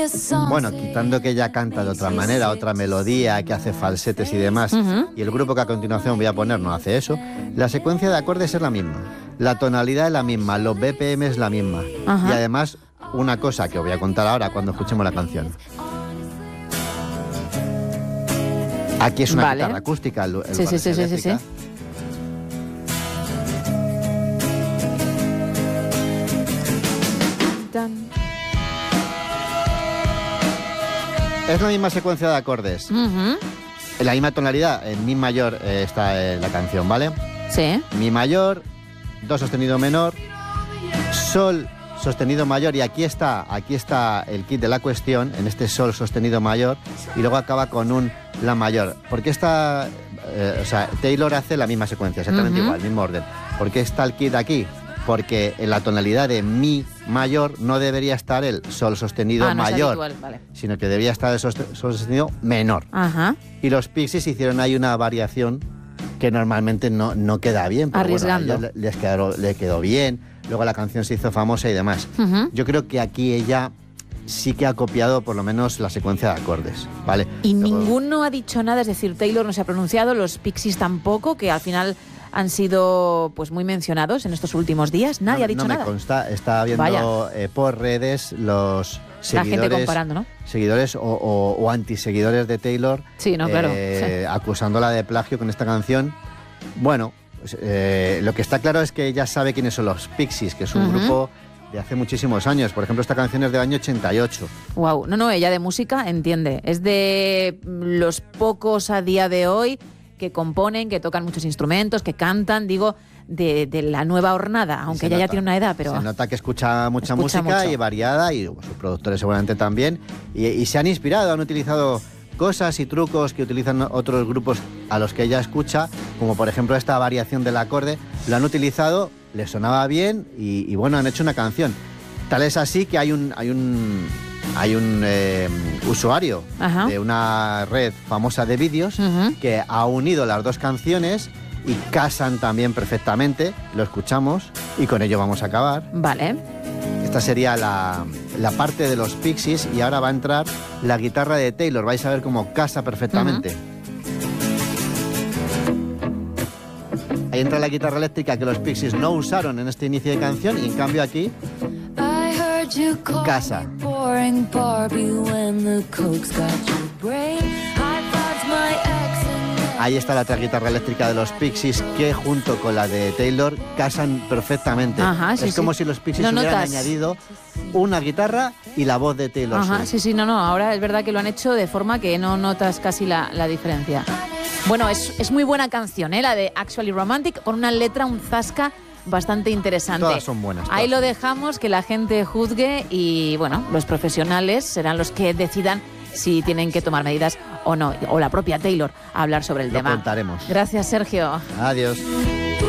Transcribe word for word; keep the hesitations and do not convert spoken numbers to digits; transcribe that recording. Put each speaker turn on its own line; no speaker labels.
Bueno, quitando que ella canta de otra manera, otra melodía, que hace falsetes y demás, uh-huh. y el grupo que a continuación voy a poner no hace eso, la secuencia de acordes es la misma, la tonalidad es la misma, los B P M es la misma, uh-huh. y además una cosa que os voy a contar ahora cuando escuchemos la canción. Aquí es una vale. guitarra acústica, el, el
sí, sí, sí, sí, sí, sí.
Es la misma secuencia de acordes.
Uh-huh.
En la misma tonalidad, en mi mayor eh, está eh, la canción, ¿vale?
Sí.
Mi mayor, do sostenido menor, sol sostenido mayor, y aquí está, aquí está el kit de la cuestión, en este sol sostenido mayor, y luego acaba con un la mayor. ¿Por qué está, eh, o sea, Taylor hace la misma secuencia, exactamente uh-huh. igual, el mismo orden? ¿Por qué está el kit aquí? Porque en la tonalidad de mi mayor no debería estar el sol sostenido
ah, no
mayor,
habitual, vale.
sino que debería estar el sol sostenido menor.
Ajá.
Y los Pixies hicieron ahí una variación que normalmente no, no queda bien. Pero
arriesgando.
Bueno, a ellos les quedó, le quedó bien, luego la canción se hizo famosa y demás.
Uh-huh.
Yo creo que aquí ella sí que ha copiado por lo menos la secuencia de acordes, ¿vale?
Y
luego...
ninguno ha dicho nada, es decir, Taylor no se ha pronunciado, los Pixies tampoco, que al final han sido pues muy mencionados en estos últimos días. Nadie
no,
ha dicho
no
nada.
No me consta, está viendo eh, por redes los seguidores,
la gente comparando, ¿no?
seguidores o, o, o antiseguidores de Taylor,
sí, no, claro.
eh, sí. acusándola de plagio con esta canción. Bueno, pues, eh, lo que está claro es que ella sabe quiénes son los Pixies, que es un uh-huh. grupo de hace muchísimos años. Por ejemplo, esta canción es del año ochenta y ocho.
Wow, no, no, ella de música entiende. Es de los pocos a día de hoy que componen, que tocan muchos instrumentos, que cantan, digo, de, de la nueva hornada, aunque ella nota, ya tiene una edad, pero...
Se nota que escucha mucha
escucha
música
mucho.
y variada, y sus productores seguramente también, y, y se han inspirado, han utilizado cosas y trucos que utilizan otros grupos a los que ella escucha, como por ejemplo esta variación del acorde, lo han utilizado, les sonaba bien, y, y bueno, han hecho una canción. Tal es así que hay un... Hay un Hay un eh, usuario Ajá. de una red famosa de vídeos uh-huh. que ha unido las dos canciones y casan también perfectamente. Lo escuchamos y con ello vamos a acabar.
Vale.
Esta sería la, la parte de los Pixies y ahora va a entrar la guitarra de Taylor. Vais a ver cómo casa perfectamente. Uh-huh. Ahí entra la guitarra eléctrica que los Pixies no usaron en este inicio de canción y en cambio aquí... casa. Ahí está la otra guitarra eléctrica de los Pixies que junto con la de Taylor casan perfectamente.
Ajá, sí,
es como
sí.
si los Pixies
no
hubieran
notas.
añadido una guitarra y la voz de Taylor.
Ajá,
Swift.
sí, sí, no, no. Ahora es verdad que lo han hecho de forma que no notas casi la, la diferencia. Bueno, es, es muy buena canción, ¿eh? La de Actually Romantic, con una letra, un zasca bastante interesante.
Todas son buenas. Todas
Ahí lo
son.
dejamos, que la gente juzgue y, bueno, los profesionales serán los que decidan si tienen que tomar medidas o no, o la propia Taylor a hablar sobre el
lo
tema.
Contaremos.
Gracias, Sergio.
Adiós.